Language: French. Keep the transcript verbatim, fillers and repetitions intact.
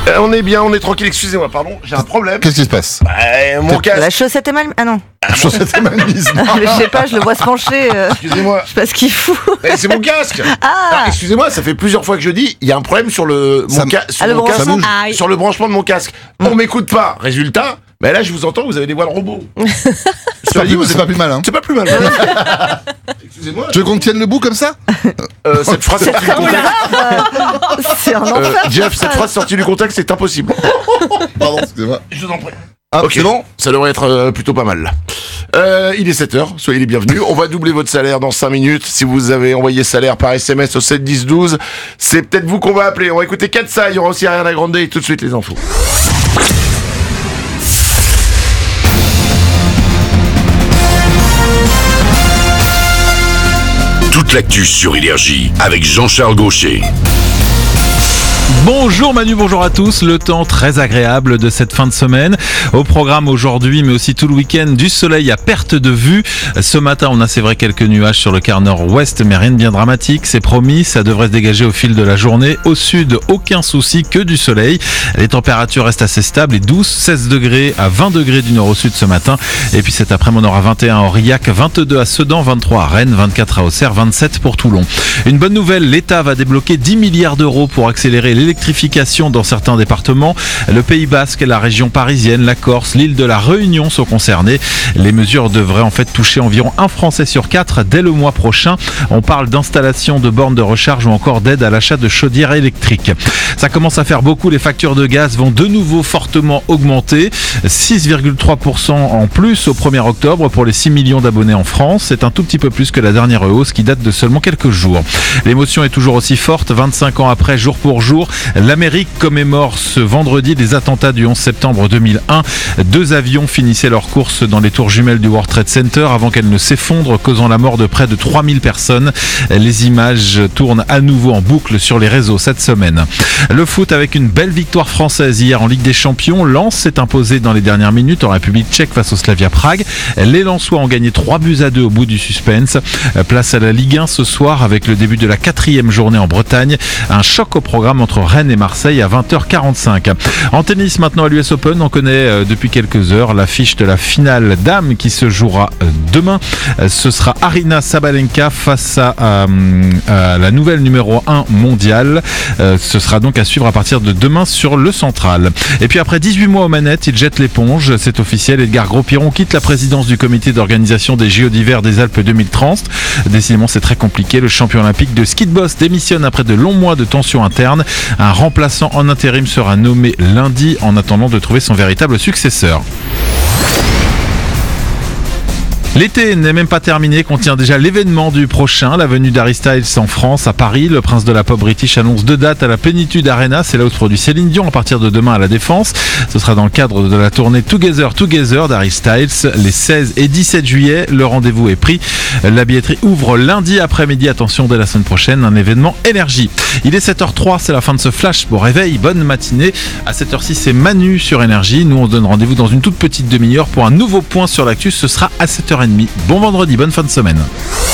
Euh, on est bien, on est tranquille, excusez-moi, pardon, j'ai un problème. Qu'est-ce qui se passe? Bah, mon casque. La chaussette est mal... Ah non. La chaussette est mal mise. Je sais pas, je le vois se pencher. Euh... Excusez-moi. Je sais pas ce qu'il fout. Mais c'est mon casque. Ah, Ah, excusez-moi, ça fait plusieurs fois que je dis, il y a un problème sur le, mon Ça- ca- sur, Ah, le mon casque, branchement. Ah, oui. sur le branchement de mon casque. On m'écoute pas. Résultat, mais là je vous entends, vous avez des voiles robots. C'est pas, plus- c'est pas plus mal, hein. C'est pas plus mal. Excusez-moi. Tu veux qu'on tienne le bout comme ça? Euh, cette phrase sortie du contexte. euh, c'est un Euh, enfer. Jeff, cette phrase sortie du contexte, c'est impossible. Pardon, excusez-moi. Je vous en prie. Ah, Ok, c'est bon? ça devrait être euh, plutôt pas mal là. Euh, il est sept heures, soyez les bienvenus. On va doubler votre salaire dans cinq minutes. Si vous avez envoyé salaire par S M S au sept dix douze, c'est peut-être vous qu'on va appeler. On va écouter Katsa, il y aura aussi Ariana Grande et tout de suite les infos. Toute l'actu sur Énergie avec Jean-Charles Gaucher. Bonjour Manu, bonjour à tous. Le temps très agréable de cette fin de semaine. Au programme aujourd'hui, mais aussi tout le week-end, du soleil à perte de vue. Ce matin, on a c'est vrai quelques nuages sur le quart nord-ouest, mais rien de bien dramatique. C'est promis, ça devrait se dégager au fil de la journée. Au sud, aucun souci, que du soleil. Les températures restent assez stables et douze, seize degrés à vingt degrés du nord au sud ce matin. Et puis cet après-midi, on aura vingt et un à Aurillac, vingt-deux à Sedan, vingt-trois à Rennes, vingt-quatre à Auxerre, vingt-sept pour Toulon. Une bonne nouvelle, l'État va débloquer dix milliards d'euros pour accélérer l'électrification dans certains départements. Le Pays Basque, la région parisienne, la Corse, l'île de la Réunion sont concernés. Les mesures devraient en fait toucher environ un Français sur quatre dès le mois prochain. On parle d'installation de bornes de recharge ou encore d'aide à l'achat de chaudières électriques. Ça commence à faire beaucoup, les factures de gaz vont de nouveau fortement augmenter. six virgule trois pour cent en plus au premier octobre pour les six millions d'abonnés en France. C'est un tout petit peu plus que la dernière hausse qui date de seulement quelques jours. L'émotion est toujours aussi forte, vingt-cinq ans après, jour pour jour. L'Amérique commémore ce vendredi les attentats du onze septembre deux mille un. Deux avions finissaient leur course dans les tours jumelles du World Trade Center avant qu'elles ne s'effondrent, causant la mort de près de trois mille personnes. Les images tournent à nouveau en boucle sur les réseaux cette semaine. Le foot avec une belle victoire française hier en Ligue des Champions. Lens s'est imposé dans les dernières minutes en République tchèque face au Slavia Prague. Les Lensois ont gagné trois buts à deux au bout du suspense. Place à la Ligue un ce soir avec le début de la quatrième journée en Bretagne. Un choc au programme entre Rennes et Marseille à vingt heures quarante-cinq. En tennis maintenant à l'U S Open, on connaît euh, depuis quelques heures l'affiche de la finale dames qui se jouera euh, demain. Euh, ce sera Aryna Sabalenka face à, euh, à la nouvelle numéro un mondiale. Euh, ce sera donc à suivre à partir de demain sur le Central. Et puis après dix-huit mois aux manettes, il jette l'éponge. C'est officiel, Edgar Gros-Piron quitte la présidence du comité d'organisation des J O d'hiver des Alpes deux mille trente. Décidément, c'est très compliqué. Le champion olympique de ski de boss démissionne après de longs mois de tensions internes. Un remplaçant en intérim sera nommé lundi en attendant de trouver son véritable successeur. L'été n'est même pas terminé, contient déjà l'événement du prochain, la venue d'Harry Styles en France, à Paris. Le prince de la pop british annonce deux dates à la Plénitude Arena, c'est là où se produit Céline Dion à partir de demain à la Défense. Ce sera dans le cadre de la tournée Together Together d'Harry Styles, les seize et dix-sept juillet. Le rendez-vous est pris. La billetterie ouvre lundi après-midi, attention dès la semaine prochaine, un événement Énergie. Il est sept heures trois, c'est la fin de ce flash. Bon réveil, bonne matinée. À sept heures six, c'est Manu sur Énergie. Nous on se donne rendez-vous dans une toute petite demi-heure pour un nouveau point sur l'actu. Ce sera à sept heures trente. Bon vendredi, bonne fin de semaine.